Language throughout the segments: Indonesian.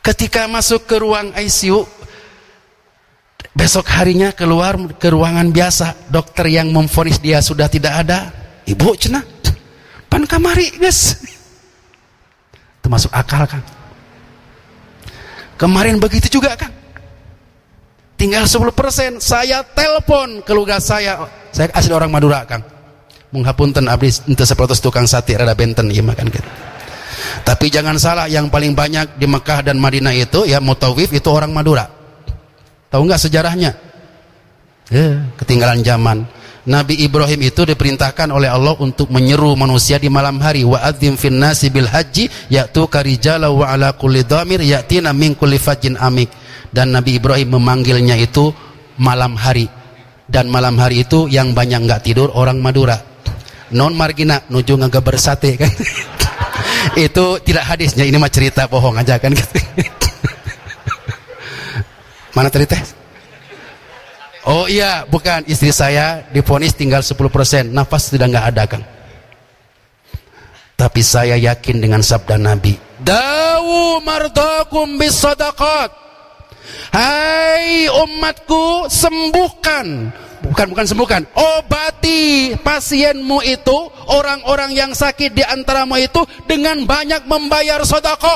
Ketika masuk ke ruang ICU, besok harinya keluar ke ruangan biasa, dokter yang memvonis dia sudah tidak ada. Ibu cenah, pan kamari guys. Itu masuk akal kan? Kemarin begitu juga kan? Tinggal 10%, saya telepon keluarga saya asli orang Madura Kang. Menghapunten abdi ente sapertos tukang sate rada benten ieu mah kan gitu. Tapi jangan salah, yang paling banyak di Mekah dan Madinah itu ya mutawif itu orang Madura. Tahu nggak sejarahnya? Ketinggalan zaman. Nabi Ibrahim itu diperintahkan oleh Allah untuk menyeru manusia di malam hari. Wa adzim fin nasi bil haji ya'tuka rijala wa ala kulli dhamir ya'tina min kulli fajjin amik. Dan Nabi Ibrahim memanggilnya itu malam hari. Dan malam hari itu yang banyak nggak tidur orang Madura. Non margina nuju ngagabar sate kan. Itu tidak hadisnya, ini mah cerita bohong aja kan gitu. Mana cerita? Oh iya, bukan, istri saya divonis tinggal 10%, nafas sudah nggak ada Kang. Tapi saya yakin dengan sabda Nabi, dawu mardakum bis sadaqat. Hai umatku, sembuhkan, bukan sembuhkan, obati pasienmu itu, orang-orang yang sakit di antaramu itu dengan banyak membayar sedekah.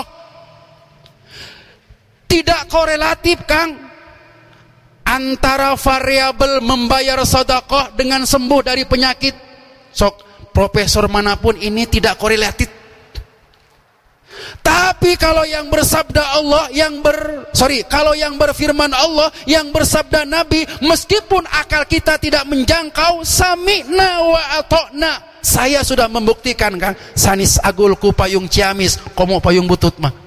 Tidak korelatif Kang antara variabel membayar sedekah dengan sembuh dari penyakit. Sok profesor manapun ini tidak korelatif. Tapi kalau yang bersabda Allah, kalau yang berfirman Allah, yang bersabda Nabi, meskipun akal kita tidak menjangkau, sami'na wa ata'na. Saya sudah membuktikan Kang, sanis agulku payung ciamis, komo payung butut mah.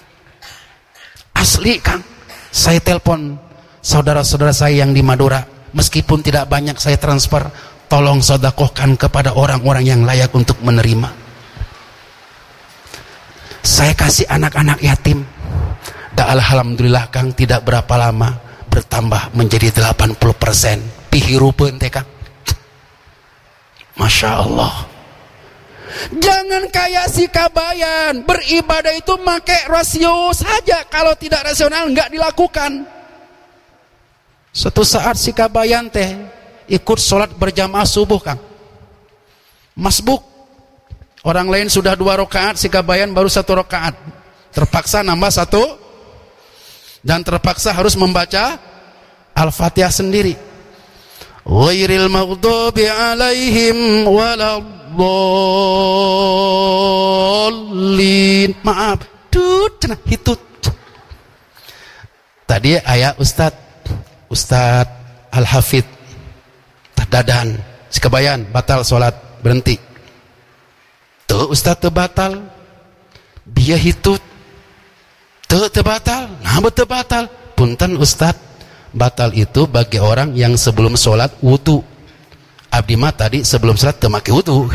Asli Kang, saya telepon saudara-saudara saya yang di Madura, meskipun tidak banyak saya transfer, tolong sedekahkan kepada orang-orang yang layak untuk menerima. Saya kasih anak-anak yatim. Dan alhamdulillah Kang, tidak berapa lama bertambah menjadi 80%. Pihirupeun teh Kang. Masya Allah. Jangan kayak si Kabayan, beribadah itu pakai rasio saja. Kalau tidak rasional nggak dilakukan. Suatu saat si Kabayan teh ikut sholat berjamaah subuh Kang. Masbuk. Orang lain sudah 2 rakaat, si Kabayan baru 1 rakaat. Terpaksa nambah 1 dan terpaksa harus membaca Al-Fatihah sendiri. Ghairil maghdubi alaihim waladdallin. Maaf, cenah hitut. Tadi aya Ustad Al-Hafid Dadan, si Kabayan batal salat, berhenti. Tuh Ustaz terbatal, biaya hitut, tuh terbatal, nah betul batal. Punten Ustaz, batal itu bagi orang yang sebelum sholat wudu. Abdi mah tadi sebelum sholat temake wudu.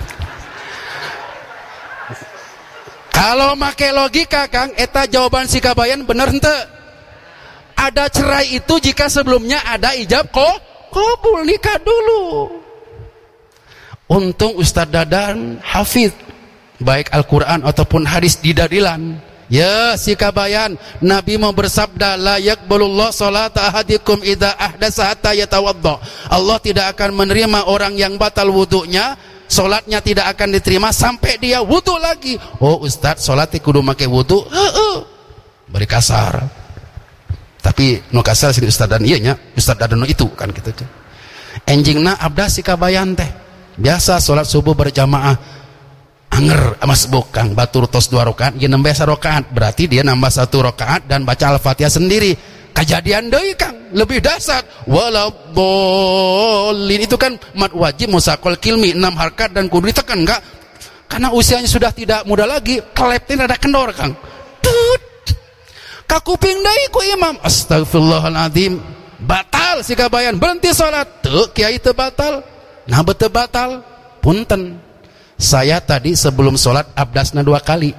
Kalau make logika Kang, eta jawaban si Kabayan bener henteu. Ada cerai itu jika sebelumnya ada ijab qabul, nikah dulu. Untung Ustadz Dadan hafid baik Al-Quran ataupun hadis di dadilan. Ya si Kabayan, Nabi mau bersabda, la yaqbalullah salata ahadikum idza ahdasa hatta yatawadda. Allah tidak akan menerima orang yang batal wudunya, salatnya tidak akan diterima sampai dia wudu lagi. Oh Ustadz, salat kudu make wudu? Beri kasar. Tapi nu kasar si Ustadz Dan ieu nya, Ustadz Dadan itu kan gitu. Enjingna abda si Kabayan teh biasa sholat subuh berjamaah anger masbuk Kang, batur tos 2 rakaat dia nambah 1 rakaat, berarti dia nambah 1 rakaat dan baca Al-Fatihah sendiri. Kejadian deui Kang, lebih dahsyat, waladdallin itu kan mat wajib musaqal kilmi 6 harkat dan kudu ditekan enggak, karena usianya sudah tidak muda lagi, keleptin ada kendor Kang. Kakuping deui ku imam, astagfirullahaladzim, batal si Kabayan, berhenti sholat. Tuh kiai teu batal. Nah betul batal. Punten, saya tadi sebelum sholat abdasna 2 kali,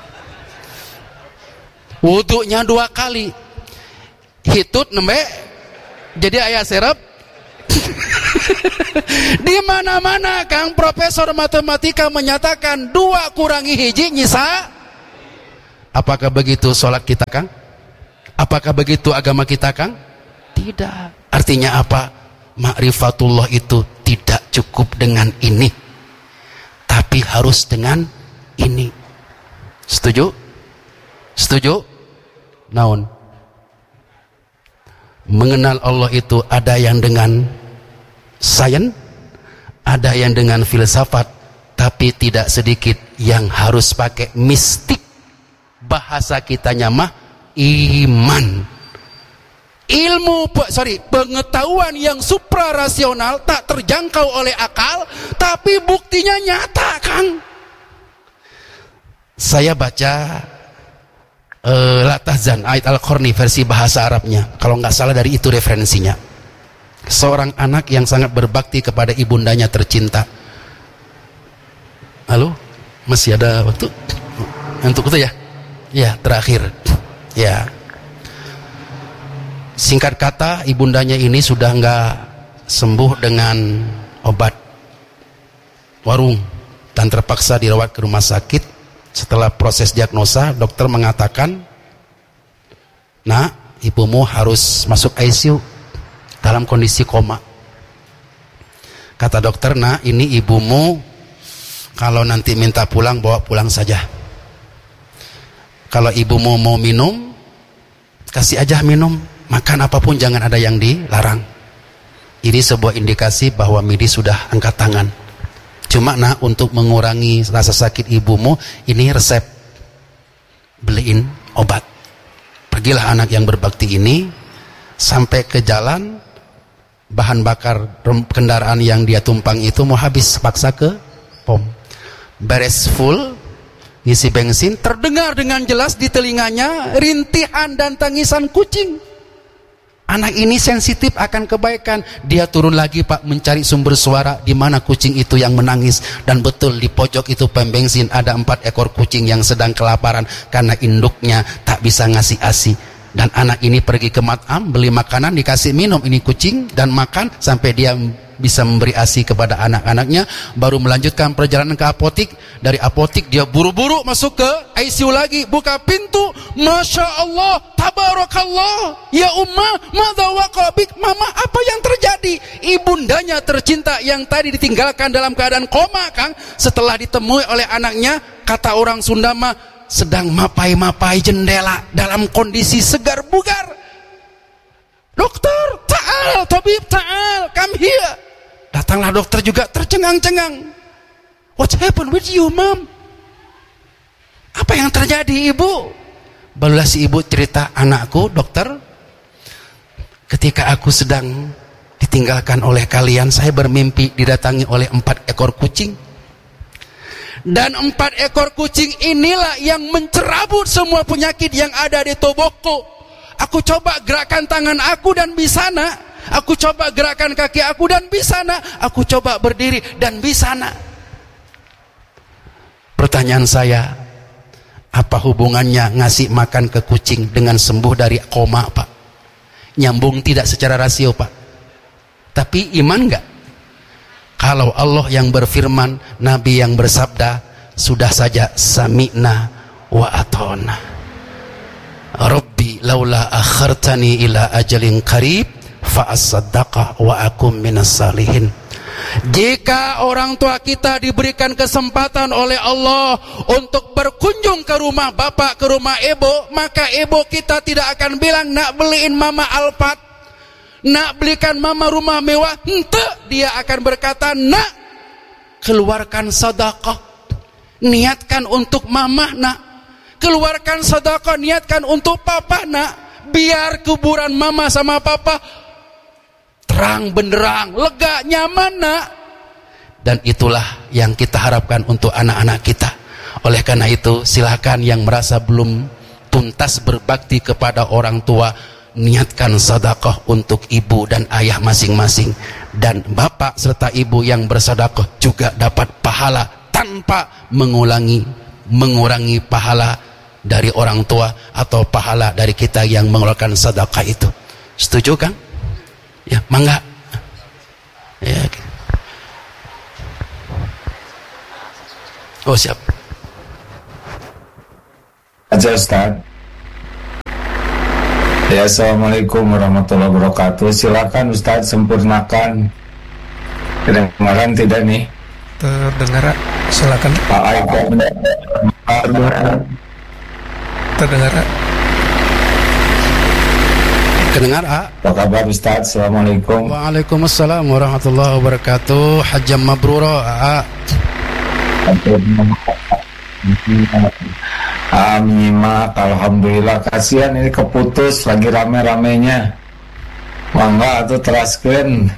wudunya 2 kali, hitut nembe jadi ayah serep. Di mana-mana Kang profesor matematika menyatakan 2 kurangi 1 nyisa. Apakah begitu sholat kita, Kang? Apakah begitu agama kita, Kang? Tidak. Artinya apa? Ma'rifatullah itu tidak cukup dengan ini, tapi harus dengan ini. Setuju? Setuju? Naon? Mengenal Allah itu ada yang dengan sains, ada yang dengan filsafat, tapi tidak sedikit yang harus pakai mistik. Bahasa kitanya mah iman. Pengetahuan yang suprarasional tak terjangkau oleh akal, tapi buktinya nyata, Kang. Saya baca La Tahzan ayat Al-Qarni versi bahasa Arabnya, kalau nggak salah dari itu referensinya. Seorang anak yang sangat berbakti kepada ibundanya tercinta. Halo, masih ada waktu untuk itu ya? Ya, terakhir. Ya. Singkat kata, ibundanya ini sudah nggak sembuh dengan obat warung dan terpaksa dirawat ke rumah sakit. Setelah proses diagnosa, dokter mengatakan, "Nah, ibumu harus masuk ICU dalam kondisi koma." Kata dokter, "Nah, ini ibumu kalau nanti minta pulang, bawa pulang saja. Kalau ibumu mau minum, kasih aja minum. Makan apapun jangan ada yang dilarang." Ini sebuah indikasi bahwa medis sudah angkat tangan. Cuma nah, untuk mengurangi rasa sakit ibumu, ini resep. Beliin obat. Pergilah anak yang berbakti ini sampai ke jalan, bahan bakar kendaraan yang dia tumpang itu mau habis, paksa ke pom. Beres full, ngisi bensin, terdengar dengan jelas di telinganya rintihan dan tangisan kucing. Anak ini sensitif akan kebaikan. Dia turun lagi, Pak, mencari sumber suara di mana kucing itu yang menangis. Dan betul di pojok itu pom bensin ada 4 ekor kucing yang sedang kelaparan karena induknya tak bisa ngasih ASI. Dan anak ini pergi ke mat'am, beli makanan, dikasih minum ini kucing dan makan sampai dia bisa memberi ASI kepada anak-anaknya. Baru melanjutkan perjalanan ke apotik. Dari apotik dia buru-buru masuk ke ICU lagi, buka pintu, Masya Allah, Tabarakallah, ya Ummah, madza waqabik. Mama, apa yang terjadi? Ibundanya tercinta yang tadi ditinggalkan dalam keadaan koma, Kang, setelah ditemui oleh anaknya, kata orang Sunda mah, sedang mapai-mapai jendela dalam kondisi segar bugar. Dokter, ta'al, tabib, ta'al, come here. Datanglah dokter juga tercengang-cengang. What happened with you, Mom? Apa yang terjadi, Ibu? Barulah si ibu cerita, "Anakku, dokter, ketika aku sedang ditinggalkan oleh kalian, saya bermimpi didatangi oleh 4 ekor kucing. Dan 4 ekor kucing inilah yang mencerabut semua penyakit yang ada di tubuhku. Aku coba gerakan tangan aku dan bisana. Aku coba gerakan kaki aku dan bisana. Aku coba berdiri dan bisana." Pertanyaan saya, apa hubungannya ngasih makan ke kucing dengan sembuh dari koma, Pak? Nyambung tidak secara rasio, Pak? Tapi iman enggak? Kalau Allah yang berfirman, Nabi yang bersabda, sudah saja sami'na wa ata'na. Rabbi laula akhartani ila ajalin qarib fa asaddaqa wa akum minas salihin. Jika orang tua kita diberikan kesempatan oleh Allah untuk berkunjung ke rumah bapak, ke rumah ibu, maka ibu kita tidak akan bilang, "Nak beliin mama Alphard, nak belikan mama rumah mewah." Ente, dia akan berkata, "Nak, keluarkan sedekah, niatkan untuk mama, nak. Keluarkan sedekah, niatkan untuk papa, nak. Biar kuburan mama sama papa terang benderang, lega, nyaman, nak." Dan itulah yang kita harapkan untuk anak-anak kita. Oleh karena itu, silakan yang merasa belum tuntas berbakti kepada orang tua, niatkan sedekah untuk ibu dan ayah masing-masing. Dan bapak serta ibu yang bersedekah juga dapat pahala tanpa mengurangi pahala dari orang tua atau pahala dari kita yang mengeluarkan sedekah itu. Setuju, Kang? Ya, mangga. Ya. Oh, siap. Aja Ustaz. Ya, Assalamualaikum warahmatullahi wabarakatuh. Silakan Ustaz sempurnakan. Kedengaran tidak nih? Terdengar, silakan. Terdengar. Kedengar, Apa kabar Ustaz? Assalamualaikum. Waalaikumsalam warahmatullahi wabarakatuh. Hajjam mabrura, Nyimak, alhamdulillah. Kasihan ini keputus lagi rame-ramenya. Mangga atuh teraskeun.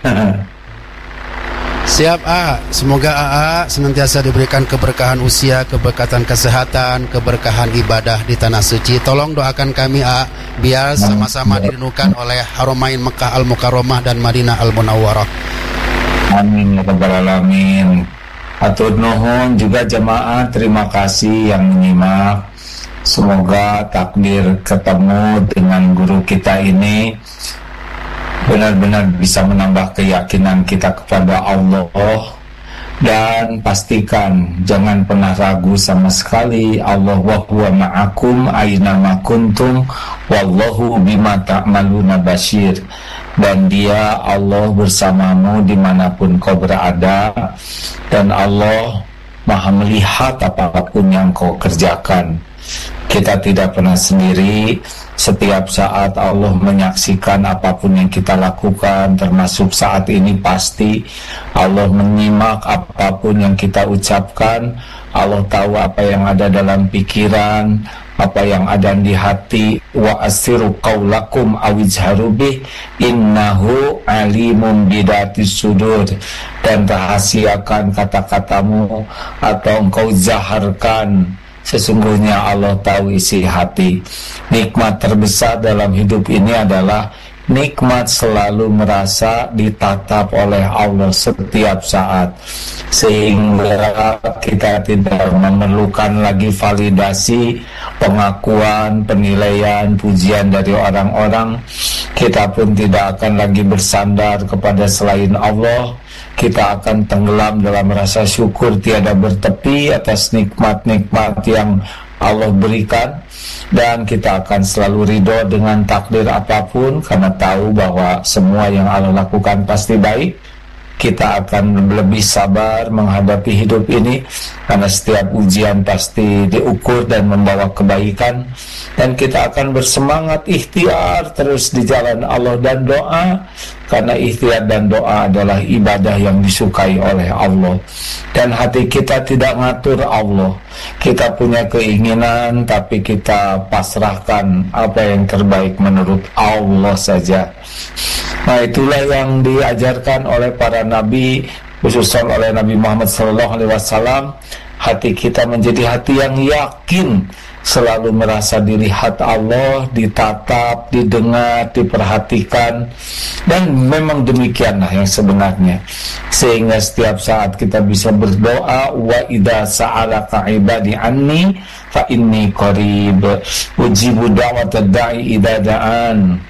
Siap, semoga senantiasa diberikan keberkahan usia, keberkatan kesehatan, keberkahan ibadah di tanah suci. Tolong doakan kami, biar sama-sama dirindukan oleh Haramain Mekah Al-Mukarramah dan Madinah Al-Munawwarah. Amin ya rabbal alamin. Atur nuhun juga jemaah, terima kasih yang menyimak. Semoga takdir ketemu dengan guru kita ini benar-benar bisa menambah keyakinan kita kepada Allah. Dan pastikan jangan pernah ragu sama sekali, Allah wa huwa ma'akum aina ma kuntum wallahu bima ta'maluna basyir. Dan dia, Allah, bersamamu dimanapun kau berada, dan Allah maha melihat apapun yang kau kerjakan. Kita tidak pernah sendiri. Setiap saat Allah menyaksikan apapun yang kita lakukan, termasuk saat ini pasti Allah menyimak apapun yang kita ucapkan. Allah tahu apa yang ada dalam pikiran, apa yang ada di hati. Wa asiru qaulakum awijharu bih innahu alimun bidatis sudur. Dan rahasiakan kata-katamu atau engkau zaharkan, sesungguhnya Allah tahu isi hati. Nikmat terbesar dalam hidup ini adalah nikmat selalu merasa ditatap oleh Allah setiap saat, sehingga kita tidak memerlukan lagi validasi, pengakuan, penilaian, pujian dari orang-orang. Kita pun tidak akan lagi bersandar kepada selain Allah. Kita akan tenggelam dalam rasa syukur tiada bertepi atas nikmat-nikmat yang Allah berikan, dan kita akan selalu ridho dengan takdir apapun, karena tahu bahwa semua yang Allah lakukan pasti baik. Kita akan lebih sabar menghadapi hidup ini, karena setiap ujian pasti diukur dan membawa kebaikan. Dan kita akan bersemangat ikhtiar terus di jalan Allah dan doa, karena ikhtiar dan doa adalah ibadah yang disukai oleh Allah. Dan hati kita tidak ngatur Allah. Kita punya keinginan, tapi kita pasrahkan apa yang terbaik menurut Allah saja. Nah, itulah yang diajarkan oleh para nabi, khususnya oleh Nabi Muhammad SAW. Hati kita menjadi hati yang yakin, selalu merasa dilihat Allah, ditatap, didengar, diperhatikan. Dan memang demikianlah yang sebenarnya, sehingga setiap saat kita bisa berdoa, wa idza sa'alaka ibadi anni fa inni qarib ujibu da'watad da'i idza da'an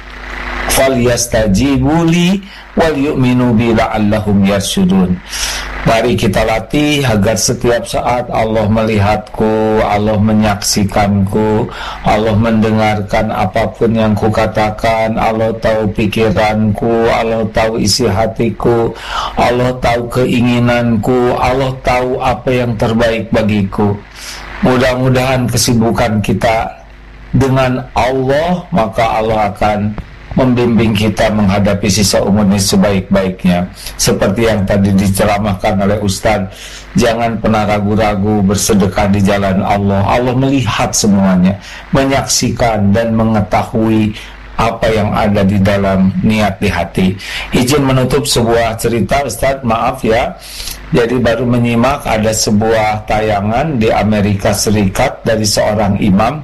falyastajibu li wal yu'minu bi la'allahum yarshudun. Mari kita latih agar setiap saat Allah melihatku, Allah menyaksikanku, Allah mendengarkan apapun yang kukatakan, Allah tahu pikiranku, Allah tahu isi hatiku, Allah tahu keinginanku, Allah tahu apa yang terbaik bagiku. Mudah-mudahan kesibukan kita dengan Allah, maka Allah akan membimbing kita menghadapi sisa umur ini sebaik-baiknya. Seperti yang tadi diceramahkan oleh Ustaz, jangan pernah ragu-ragu bersedekah di jalan Allah. Allah melihat semuanya, menyaksikan dan mengetahui apa yang ada di dalam niat di hati. Izin menutup sebuah cerita Ustaz, maaf ya. Jadi baru menyimak ada sebuah tayangan di Amerika Serikat dari seorang imam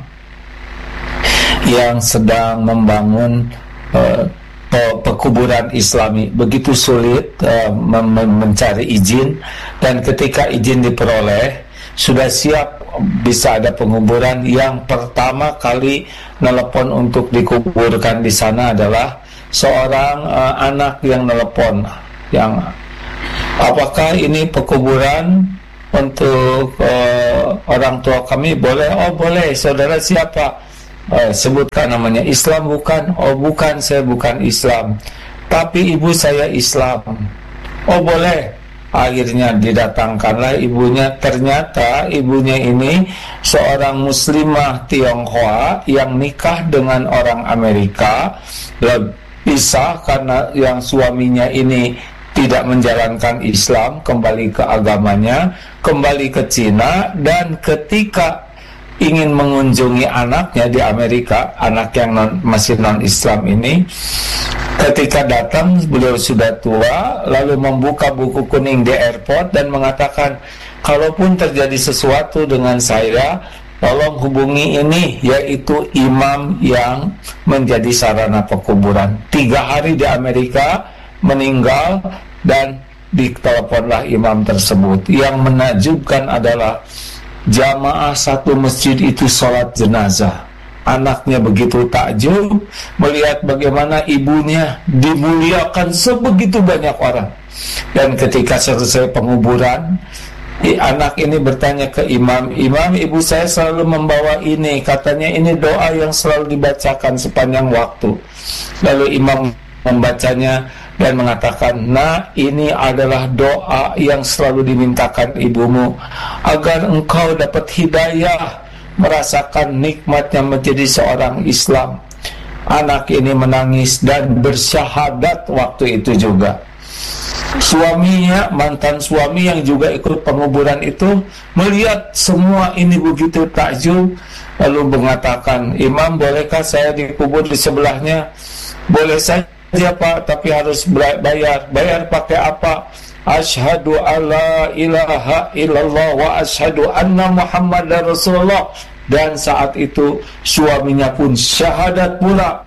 yang sedang membangun pekuburan Islami. Begitu sulit mencari izin, dan ketika izin diperoleh, sudah siap bisa ada penguburan. Yang pertama kali nelepon untuk dikuburkan di sana adalah seorang anak yang nelepon, yang apakah ini pekuburan untuk orang tua kami boleh? Oh boleh. Saudara siapa? Sebutkan namanya. Islam bukan? Oh bukan, saya bukan Islam, tapi ibu saya Islam. Oh boleh. Akhirnya didatangkanlah ibunya. Ternyata ibunya ini seorang muslimah Tionghoa yang nikah dengan orang Amerika. Pisah karena yang suaminya ini tidak menjalankan Islam, kembali ke agamanya, kembali ke Cina. Dan ketika ingin mengunjungi anaknya di Amerika, anak yang masih non-Islam ini, ketika datang beliau sudah tua, lalu membuka buku kuning di airport dan mengatakan, kalaupun terjadi sesuatu dengan saya, tolong hubungi ini, yaitu imam yang menjadi sarana pekuburan. 3 hari di Amerika, meninggal, dan diteleponlah imam tersebut. Yang menakjubkan adalah jamaah satu masjid itu sholat jenazah. Anaknya begitu takjub melihat bagaimana ibunya dimuliakan sebegitu banyak orang. Dan ketika selesai penguburan, anak ini bertanya ke imam, imam, ibu saya selalu membawa ini, katanya ini doa yang selalu dibacakan sepanjang waktu. Lalu imam membacanya dan mengatakan, nah ini adalah doa yang selalu dimintakan ibumu agar engkau dapat hidayah, merasakan nikmatnya menjadi seorang Islam. Anak ini menangis dan bersyahadat waktu itu juga. Suaminya, mantan suami yang juga ikut penguburan itu, melihat semua ini begitu takjub, lalu mengatakan, imam, bolehkah saya dikubur di sebelahnya? Boleh saja Pak, tapi harus bayar. Bayar pakai apa? Asyhadu alla ilaha illallah wa asyhadu anna Muhammadar Rasulullah. Dan saat itu suaminya pun syahadat pula.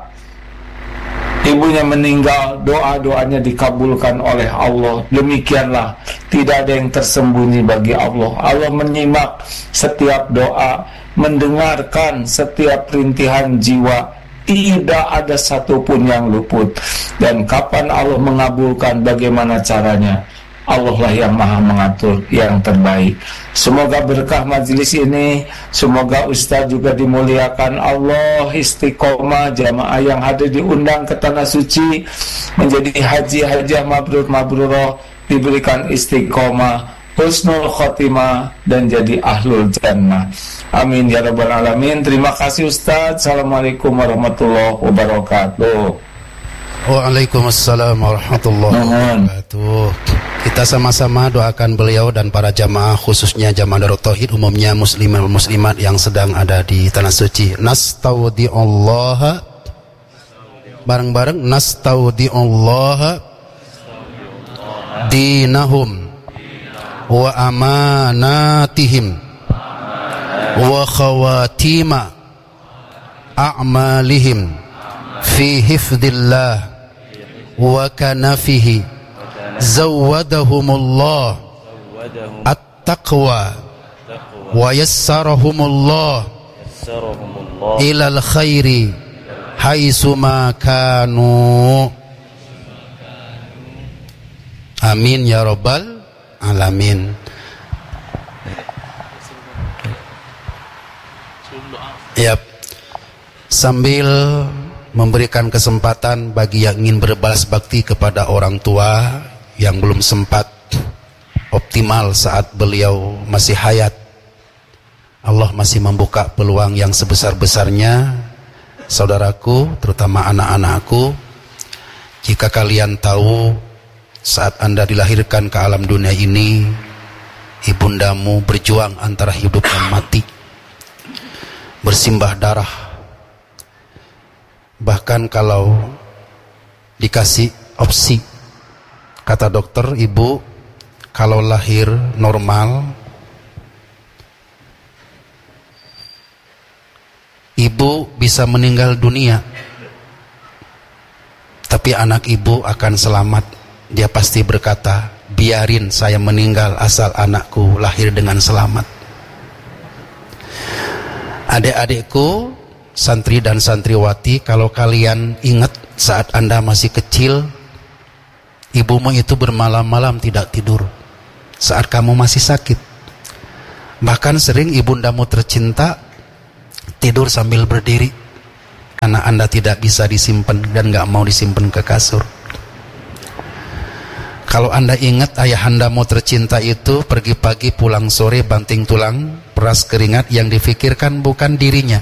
Ibunya meninggal, doa-doanya dikabulkan oleh Allah. Demikianlah, tidak ada yang tersembunyi bagi Allah. Allah menyimak setiap doa, mendengarkan setiap rintihan jiwa. Tidak ada satupun yang luput. Dan kapan Allah mengabulkan, bagaimana caranya? Allah lah yang maha mengatur yang terbaik. Semoga berkah majelis ini. Semoga Ustaz juga dimuliakan Allah, istiqomah, jamaah yang hadir diundang ke Tanah Suci menjadi haji-hajah mabrur-mabrurah, diberikan istiqomah, husnul khotimah, dan jadi ahlul jannah. Amin ya rabbal alamin. Terima kasih Ustaz. Assalamualaikum warahmatullahi wabarakatuh. Waalaikumsalam warahmatullahi wabarakatuh. Kita sama-sama doakan beliau dan para jamaah, khususnya jamaah Darut Tauhid, umumnya muslimin dan muslimat yang sedang ada di Tanah Suci. Nastaudi'ullah, bareng-bareng, nastaudi'ullah dinahum wa amanatihim wa khawatima a'malihim fi hifdillah wa kanafihi zawadahumullah at-taqwa wa yassarahumullah ilal khairi haitsuma kanu. Amin ya rabbal alamin. Yap. Sambil memberikan kesempatan bagi yang ingin berbalas bakti kepada orang tua yang belum sempat optimal saat beliau masih hayat, Allah masih membuka peluang yang sebesar-besarnya. Saudaraku, terutama anak-anakku, jika kalian tahu saat Anda dilahirkan ke alam dunia ini, ibundamu berjuang antara hidup dan mati, bersimbah darah. Bahkan kalau dikasih opsi, kata dokter, ibu kalau lahir normal, ibu bisa meninggal dunia, tapi anak ibu akan selamat. Dia pasti berkata, biarin saya meninggal asal anakku lahir dengan selamat. Adik-adikku, santri dan santriwati, kalau kalian ingat saat Anda masih kecil, ibumu itu bermalam-malam tidak tidur saat kamu masih sakit. Bahkan sering ibundamu tercinta tidur sambil berdiri karena Anda tidak bisa disimpan dan gak mau disimpan ke kasur. Kalau Anda ingat ayahandamu tercinta itu pergi pagi pulang sore banting tulang, peras keringat, yang difikirkan bukan dirinya.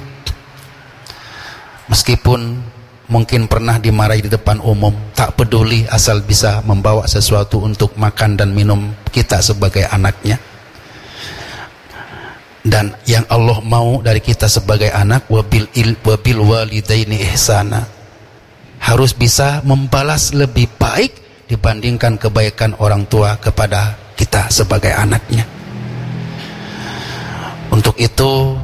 Meskipun mungkin pernah dimarahi di depan umum, tak peduli asal bisa membawa sesuatu untuk makan dan minum kita sebagai anaknya. Dan yang Allah mau dari kita sebagai anak, wabil walidaini ihsana, harus bisa membalas lebih baik dibandingkan kebaikan orang tua kepada kita sebagai anaknya. Untuk itu,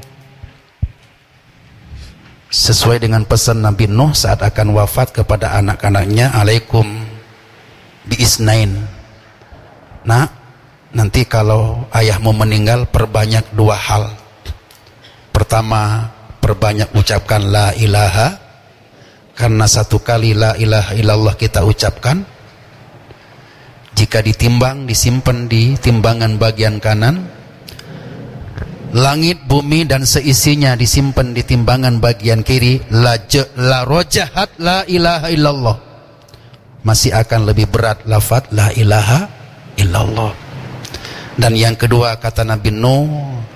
sesuai dengan pesan Nabi Nuh saat akan wafat kepada anak-anaknya, alaikum biisnain. Nah, nanti kalau ayahmu meninggal, perbanyak 2 hal. Pertama, perbanyak ucapkan la ilaha, karena 1 kali la ilaha illallah kita ucapkan, jika ditimbang, disimpan di timbangan bagian kanan, langit, bumi dan seisinya disimpan di timbangan bagian kiri, la rojahat la ilaha illallah, masih akan lebih berat lafaz la ilaha illallah. Dan yang kedua, kata Nabi Nuh,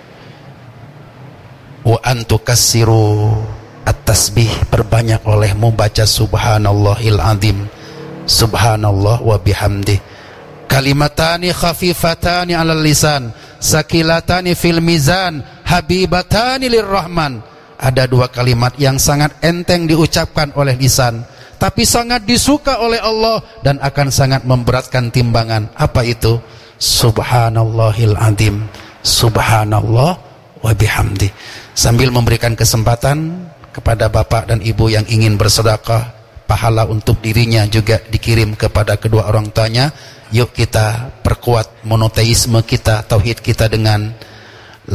wa antukassiru at-tasbih, perbanyak olehmu baca subhanallahil azim, subhanallah wa bihamdih, kalimatani khafifatani alal lisan, sakilatani fil mizan, habibatani lirrahman. Ada 2 kalimat yang sangat enteng diucapkan oleh lisan, tapi sangat disuka oleh Allah dan akan sangat memberatkan timbangan. Apa itu? Subhanallahil azim, subhanallah wa bihamdi. Sambil memberikan kesempatan kepada bapak dan ibu yang ingin bersedekah, pahala untuk dirinya juga dikirim kepada kedua orang tuanya. Yuk kita perkuat monoteisme kita, tauhid kita dengan